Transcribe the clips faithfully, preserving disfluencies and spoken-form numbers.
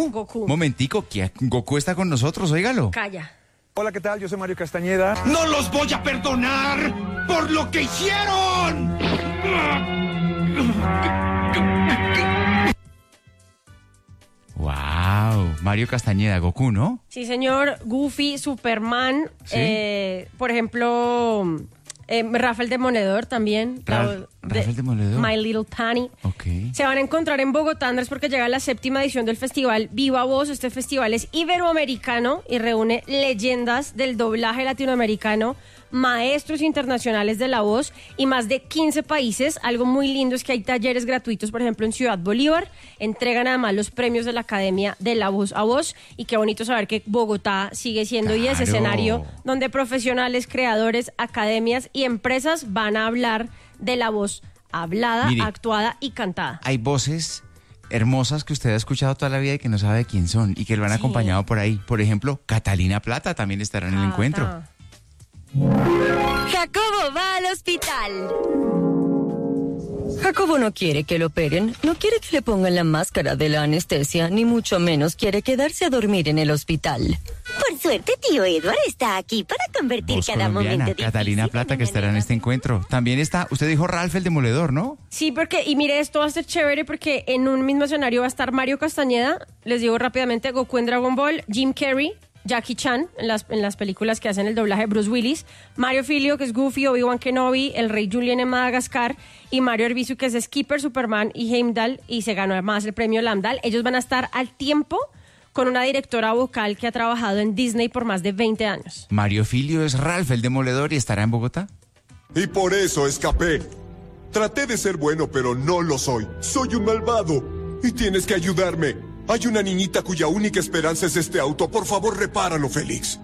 Goku, Goku. Momentico, que Goku está con nosotros, óigalo. Calla. Hola, ¿qué tal? Yo soy Mario Castañeda. ¡No los voy a perdonar por lo que hicieron! Wow, Mario Castañeda, Goku, ¿no? Sí, señor. Goofy, Superman, ¿Sí? eh, por ejemplo, eh, Rafael Demoledor también. Ra- la- Rafael Demoledor. My Little Pony. Ok. Se van a encontrar en Bogotá, Andrés, porque llega la séptima edición del festival Viva Voz. Este festival es iberoamericano y reúne leyendas del doblaje latinoamericano, maestros internacionales de la voz y más de quince países. Algo muy lindo es que hay talleres gratuitos, por ejemplo, en Ciudad Bolívar. Entregan además los premios de la Academia de la Voz a Voz. Y qué bonito saber que Bogotá sigue siendo y ese Claro. escenario donde profesionales, creadores, academias y empresas van a hablar de la voz hablada, Mire, actuada y cantada. Hay voces hermosas que usted ha escuchado toda la vida y que no sabe quién son y que lo han Sí. acompañado por ahí. Por ejemplo, Catalina Plata también estará en el Cata. encuentro. Jacobo va al hospital. Jacobo no quiere que lo operen, no quiere que le pongan la máscara de la anestesia, ni mucho menos quiere quedarse a dormir en el hospital. Por suerte, tío Edward está aquí para convertir Voz cada colombiana, momento difícil Catalina en Plata, una que estará en nueva este encuentro. También está, usted dijo Ralph el Demoledor, ¿no? Sí, porque, y mire, esto va a ser chévere porque en un mismo escenario va a estar Mario Castañeda, les digo rápidamente, Goku en Dragon Ball, Jim Carrey, Jackie Chan, en las, en las películas que hacen el doblaje de Bruce Willis, Mario Filio, que es Goofy, Obi-Wan Kenobi, el Rey Julien en Madagascar, y Mario Arbizu, que es Skipper, Superman y Heimdall, y se ganó además el premio Lambdal. Ellos van a estar al tiempo con una directora vocal que ha trabajado en Disney por más de veinte años. Mario Filio es Ralph el Demoledor y estará en Bogotá. Y por eso escapé. Traté de ser bueno, pero no lo soy. Soy un malvado. Y tienes que ayudarme. Hay una niñita cuya única esperanza es este auto. Por favor, repáralo, Félix.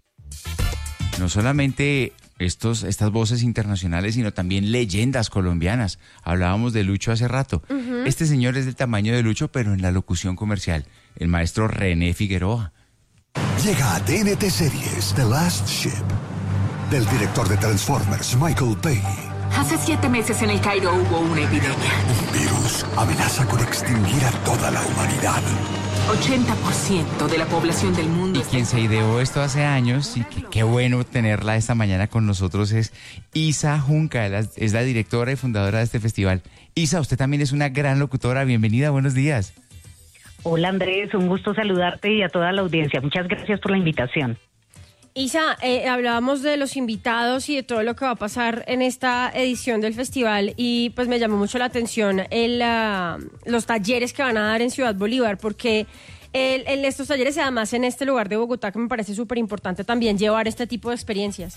No solamente estos, estas voces internacionales, sino también leyendas colombianas. Hablábamos de Lucho hace rato. Uh-huh. Este señor es del tamaño de Lucho, pero en la locución comercial. El maestro René Figueroa. Llega a T N T Series The Last Ship, del director de Transformers, Michael Bay. Hace siete meses en el Cairo hubo una epidemia. Un virus amenaza con extinguir a toda la humanidad. ochenta por ciento de la población del mundo... Y quien se ideó esto hace años, y que, qué bueno tenerla esta mañana con nosotros, es Isa Junca, la, es la directora y fundadora de este festival. Isa, usted también es una gran locutora, bienvenida, buenos días. Hola Andrés, un gusto saludarte y a toda la audiencia. Muchas gracias por la invitación. Isa, eh, hablábamos de los invitados y de todo lo que va a pasar en esta edición del festival y pues me llamó mucho la atención el, uh, los talleres que van a dar en Ciudad Bolívar, porque el, el, estos talleres, además en este lugar de Bogotá, que me parece súper importante también llevar este tipo de experiencias.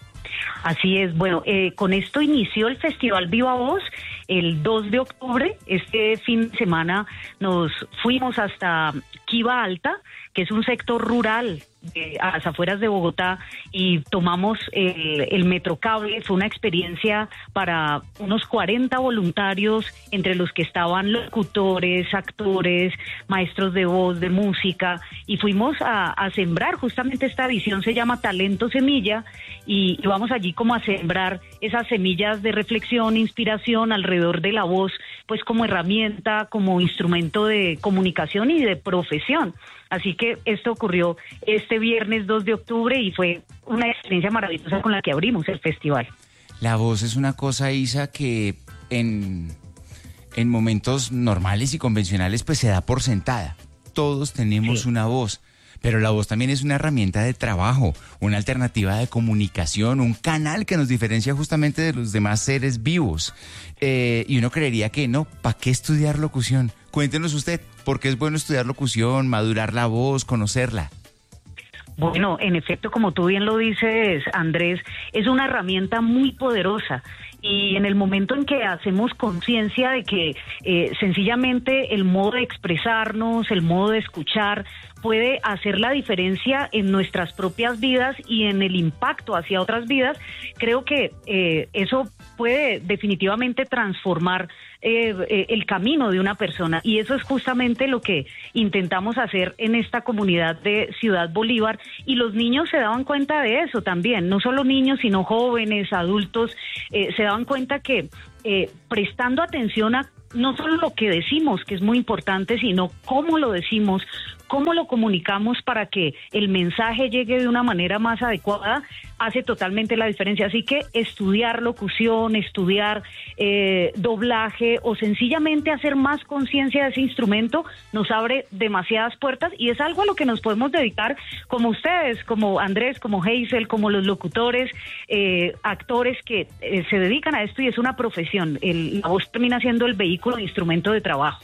Así es, bueno, eh, con esto inició el Festival Viva Voz el dos de octubre. Este fin de semana nos fuimos hasta Quiva Alta, que es un sector rural de, a las afueras de Bogotá, y tomamos el, el Metrocable. Fue una experiencia para unos cuarenta voluntarios, entre los que estaban locutores, actores, maestros de voz, de música, y fuimos a, a sembrar. Justamente esta visión se llama Talento Semilla, y, y vamos allí como a sembrar esas semillas de reflexión, inspiración alrededor de la voz, pues como herramienta, como instrumento de comunicación y de profesión. Así que esto ocurrió este viernes dos de octubre y fue una experiencia maravillosa con la que abrimos el festival. La voz es una cosa, Isa, que en, en momentos normales y convencionales pues se da por sentada. Todos tenemos sí. una voz, pero la voz también es una herramienta de trabajo, una alternativa de comunicación, un canal que nos diferencia justamente de los demás seres vivos. Eh, y uno creería que no, ¿para qué estudiar locución? Cuéntenos usted, ¿por qué es bueno estudiar locución, madurar la voz, conocerla? Bueno, en efecto, como tú bien lo dices, Andrés, es una herramienta muy poderosa. Y en el momento en que hacemos conciencia de que eh, sencillamente el modo de expresarnos, el modo de escuchar, puede hacer la diferencia en nuestras propias vidas y en el impacto hacia otras vidas, creo que eh, eso puede definitivamente transformar eh, eh, el camino de una persona. Y eso es justamente lo que intentamos hacer en esta comunidad de Ciudad Bolívar. Y los niños se daban cuenta de eso también, no solo niños, sino jóvenes, adultos, eh, se daban cuenta que eh, prestando atención a no solo lo que decimos, que es muy importante, sino cómo lo decimos, cómo lo comunicamos para que el mensaje llegue de una manera más adecuada, hace totalmente la diferencia. Así que estudiar locución, estudiar eh, doblaje o sencillamente hacer más conciencia de ese instrumento nos abre demasiadas puertas y es algo a lo que nos podemos dedicar como ustedes, como Andrés, como Hazel, como los locutores, eh, actores que eh, se dedican a esto y es una profesión. El, la voz termina siendo el vehículo, el instrumento de trabajo.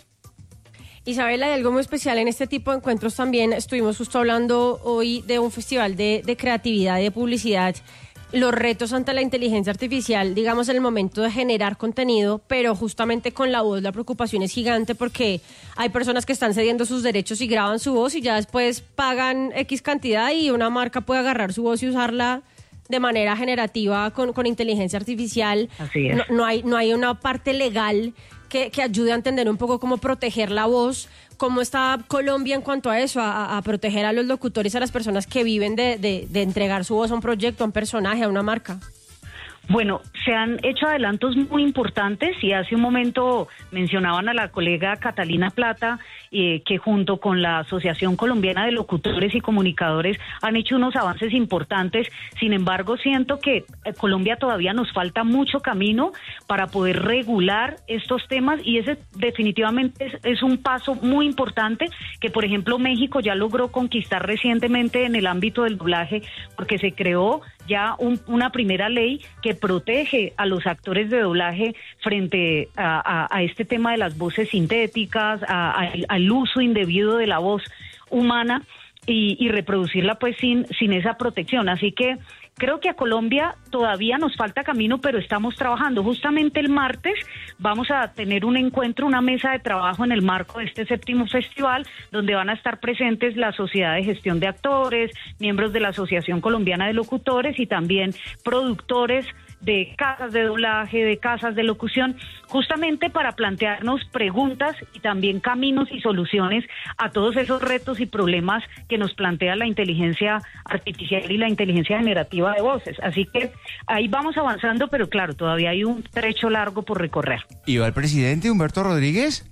Isabela, hay algo muy especial en este tipo de encuentros también. Estuvimos justo hablando hoy de un festival de, de creatividad y de publicidad. Los retos ante la inteligencia artificial, digamos, en el momento de generar contenido, pero justamente con la voz la preocupación es gigante porque hay personas que están cediendo sus derechos y graban su voz y ya después pagan X cantidad y una marca puede agarrar su voz y usarla de manera generativa con, con inteligencia artificial. Así es. No, no hay, no hay una parte legal Que, que ayude a entender un poco cómo proteger la voz, cómo está Colombia en cuanto a eso, a, a proteger a los locutores, a las personas que viven de, de, de entregar su voz a un proyecto, a un personaje, a una marca. Bueno, se han hecho adelantos muy importantes y hace un momento mencionaban a la colega Catalina Plata, eh, que junto con la Asociación Colombiana de Locutores y Comunicadores han hecho unos avances importantes. Sin embargo, siento que eh, Colombia todavía nos falta mucho camino para poder regular estos temas y ese definitivamente es, es un paso muy importante que, por ejemplo, México ya logró conquistar recientemente en el ámbito del doblaje porque se creó ya un, una primera ley que protege a los actores de doblaje frente a, a, a este tema de las voces sintéticas, a, a, al uso indebido de la voz humana y, y reproducirla pues sin, sin esa protección. Así que creo que a Colombia todavía nos falta camino, pero estamos trabajando. Justamente el martes vamos a tener un encuentro, una mesa de trabajo en el marco de este séptimo festival, donde van a estar presentes la Sociedad de Gestión de Actores, miembros de la Asociación Colombiana de Locutores y también productores de casas de doblaje, de casas de locución, justamente para plantearnos preguntas y también caminos y soluciones a todos esos retos y problemas que nos plantea la inteligencia artificial y la inteligencia generativa de voces. Así que ahí vamos avanzando, pero claro, todavía hay un trecho largo por recorrer. ¿Y va el presidente Humberto Rodríguez?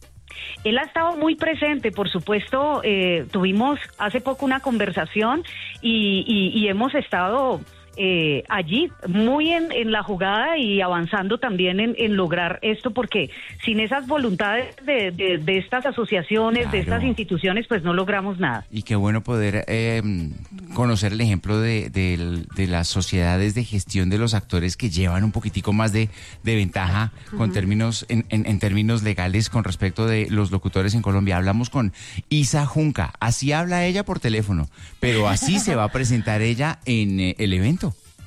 Él ha estado muy presente, por supuesto, eh, tuvimos hace poco una conversación y, y, y hemos estado eh, allí muy en, en la jugada y avanzando también en, en lograr esto, porque sin esas voluntades de, de, de estas asociaciones, claro, de estas instituciones, pues no logramos nada. Y qué bueno poder eh, conocer el ejemplo de, de, de las sociedades de gestión de los actores que llevan un poquitico más de, de ventaja con uh-huh. términos en, en, en términos legales con respecto de los locutores en Colombia. Hablamos con Isa Junca, así habla ella por teléfono, pero así se va a presentar ella en eh, el evento.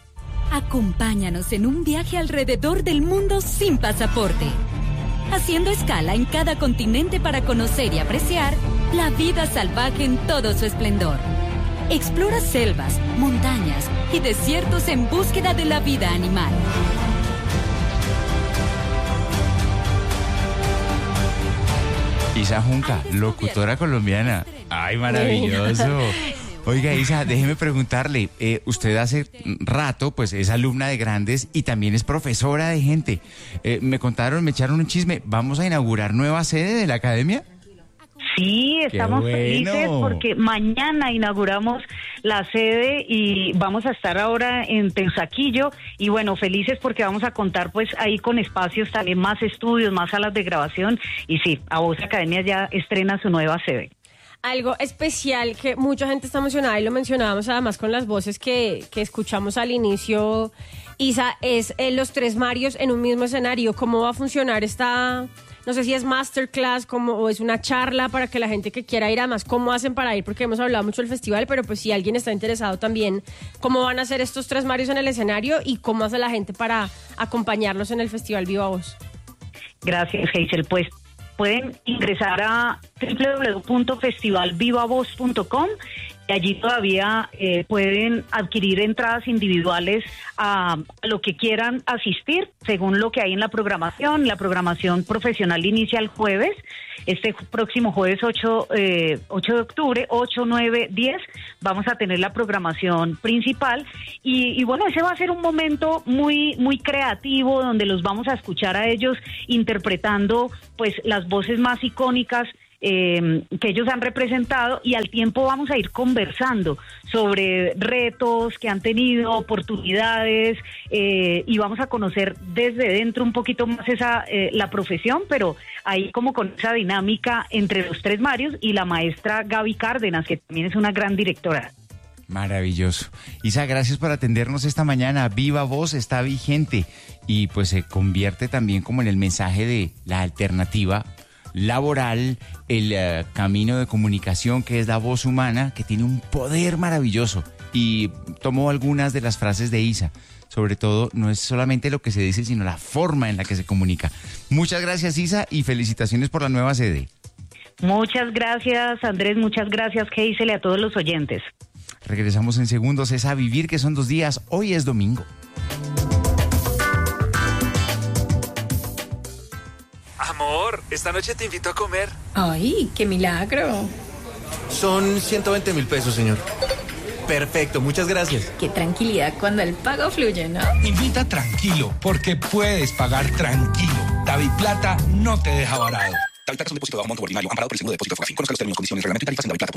Acompáñanos en un viaje alrededor del mundo sin pasaporte, haciendo escala en cada continente para conocer y apreciar la vida salvaje en todo su esplendor. Explora selvas, montañas y desiertos en búsqueda de la vida animal. Isa Junca, locutora colombiana. ¡Ay, maravilloso! Oiga, Isa, déjeme preguntarle, eh, usted hace rato pues es alumna de grandes y también es profesora de gente. Eh, me contaron, me echaron un chisme, ¿vamos a inaugurar nueva sede de la academia? Sí, estamos bueno. felices porque mañana inauguramos la sede y vamos a estar ahora en Teusaquillo y bueno, felices porque vamos a contar pues ahí con espacios también, más estudios, más salas de grabación y sí, A Voz Academia ya estrena su nueva sede. Algo especial que mucha gente está emocionada y lo mencionábamos además con las voces que, que escuchamos al inicio, Isa, es eh, los tres Marios en un mismo escenario. ¿Cómo va a funcionar esta, no sé si es masterclass como, o es una charla para que la gente que quiera ir, además, cómo hacen para ir? Porque hemos hablado mucho del festival, pero pues si alguien está interesado también, ¿cómo van a ser estos tres Marios en el escenario y cómo hace la gente para acompañarlos en el Festival Viva Voz? Gracias, Hazel. Pues pueden ingresar a doble u doble u doble u punto festival viva voz punto com Allí todavía eh, pueden adquirir entradas individuales a, a lo que quieran asistir, según lo que hay en la programación. La programación profesional inicia el jueves, este próximo jueves ocho, eh, ocho de octubre, ocho, nueve, diez, vamos a tener la programación principal. Y, y bueno, ese va a ser un momento muy, muy creativo, donde los vamos a escuchar a ellos interpretando pues las voces más icónicas Eh, que ellos han representado, y al tiempo vamos a ir conversando sobre retos que han tenido, oportunidades, eh, y vamos a conocer desde dentro un poquito más esa eh, la profesión, pero ahí como con esa dinámica entre los tres Marios y la maestra Gaby Cárdenas, que también es una gran directora. Maravilloso. Isa, gracias por atendernos esta mañana. Viva Voz está vigente y pues se convierte también como en el mensaje de la alternativa laboral, el uh, camino de comunicación que es la voz humana, que tiene un poder maravilloso. Y tomó algunas de las frases de Isa. Sobre todo, no es solamente lo que se dice, sino la forma en la que se comunica. Muchas gracias, Isa, y felicitaciones por la nueva sede. Muchas gracias, Andrés. Muchas gracias, Keisel, y a todos los oyentes. Regresamos en segundos. Es A Vivir, que son dos días. Hoy es domingo. Amor, esta noche te invito a comer. Ay, qué milagro. Son ciento veinte mil pesos, señor. Perfecto, muchas gracias. Qué tranquilidad cuando el pago fluye, ¿no? Invita tranquilo, porque puedes pagar tranquilo. DaviPlata no te deja varado. DaviPlata es un depósito de bajo monto ordinario amparado por el seguro de depósito Fogafín. Conozca los términos, condiciones, reglamento y tarifas en daviplata.